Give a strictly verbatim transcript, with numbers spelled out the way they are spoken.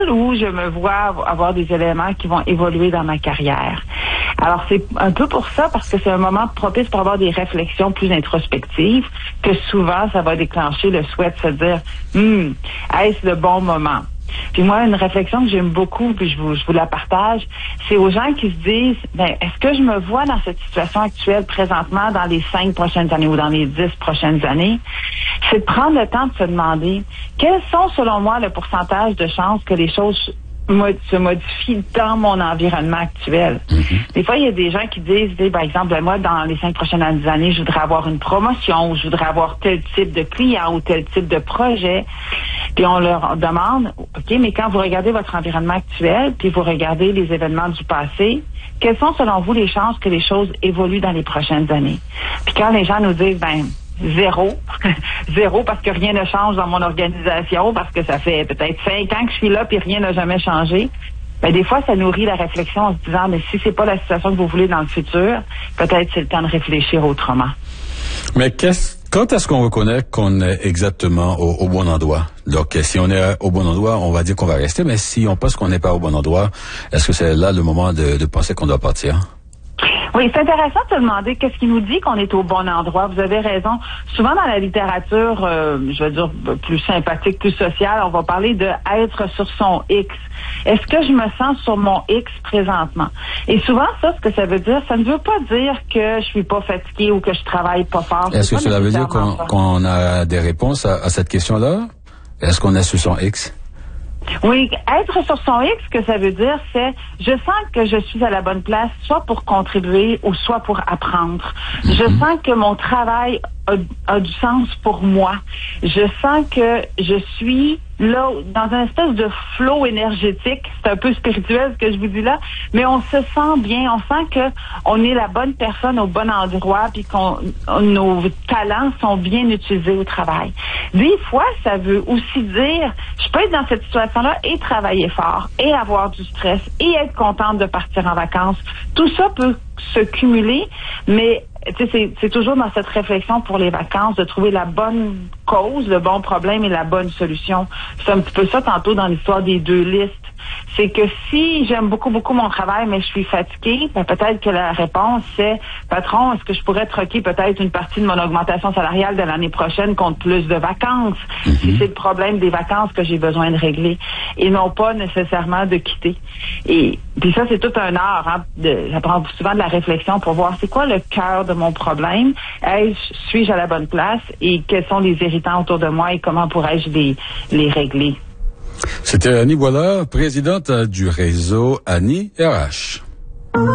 ou je me vois avoir des éléments qui vont évoluer dans ma carrière. Alors, c'est un peu pour ça, parce que c'est un moment propice pour avoir des réflexions plus introspectives, que souvent, ça va déclencher le souhait de se dire, hum, est-ce le bon moment? Puis moi, une réflexion que j'aime beaucoup, puis je vous, je vous la partage, c'est aux gens qui se disent, ben, est-ce que je me vois dans cette situation actuelle présentement dans les cinq prochaines années ou dans les dix prochaines années? C'est de prendre le temps de se demander, quels sont, selon moi, le pourcentage de chances que les choses se modifient dans mon environnement actuel. Mm-hmm. Des fois, il y a des gens qui disent, par exemple, ben, moi, dans les cinq prochaines années, je voudrais avoir une promotion, ou je voudrais avoir tel type de client ou tel type de projet. Puis on leur demande, OK, mais quand vous regardez votre environnement actuel, puis vous regardez les événements du passé, quelles sont, selon vous, les chances que les choses évoluent dans les prochaines années? Puis quand les gens nous disent, ben, zéro, zéro parce que rien ne change dans mon organisation, parce que ça fait peut-être cinq ans que je suis là, puis rien n'a jamais changé, ben, des fois, ça nourrit la réflexion en se disant, mais si c'est pas la situation que vous voulez dans le futur, peut-être c'est le temps de réfléchir autrement. Mais qu'est-ce Quand est-ce qu'on reconnaît qu'on est exactement au, au bon endroit? Donc, si on est au bon endroit, on va dire qu'on va rester, mais si on pense qu'on n'est pas au bon endroit, est-ce que c'est là le moment de, de penser qu'on doit partir? Oui, c'est intéressant de se demander qu'est-ce qui nous dit qu'on est au bon endroit. Vous avez raison. Souvent dans la littérature, euh, je veux dire, plus sympathique, plus sociale, on va parler de être sur son X. Est-ce que je me sens sur mon X présentement? Et souvent, ça, ce que ça veut dire, ça ne veut pas dire que je suis pas fatiguée ou que je travaille pas fort. Est-ce que cela veut dire qu'on, qu'on a des réponses à, à cette question-là? Est-ce qu'on est sur son X? Oui, être sur son X, ce que ça veut dire, c'est je sens que je suis à la bonne place, soit pour contribuer ou soit pour apprendre. Mm-hmm. Je sens que mon travail a, a du sens pour moi. Je sens que je suis là, dans un espèce de flot énergétique. C'est un peu spirituel ce que je vous dis là, mais on se sent bien. On sent que on est la bonne personne au bon endroit, puis qu'on nos talents sont bien utilisés au travail. Des fois, ça veut aussi dire, je peux être dans cette situation-là et travailler fort, et avoir du stress, et être contente de partir en vacances. Tout ça peut se cumuler, mais tu sais, c'est, c'est toujours dans cette réflexion pour les vacances de trouver la bonne cause, le bon problème et la bonne solution. C'est un petit peu ça tantôt dans l'histoire des deux listes. C'est que si j'aime beaucoup, beaucoup mon travail, mais je suis fatiguée, ben peut-être que la réponse, c'est, patron, est-ce que je pourrais troquer peut-être une partie de mon augmentation salariale de l'année prochaine contre plus de vacances? Mm-hmm. Si c'est le problème des vacances que j'ai besoin de régler. Et non pas nécessairement de quitter. Et puis ça, c'est tout un art. Hein, de, ça prend souvent de la réflexion pour voir c'est quoi le cœur de mon problème. Est-ce, suis-je à la bonne place? Et quels sont les irritants autour de moi et comment pourrais-je les, les régler? C'était Annie Boilard, présidente du réseau Annie R H.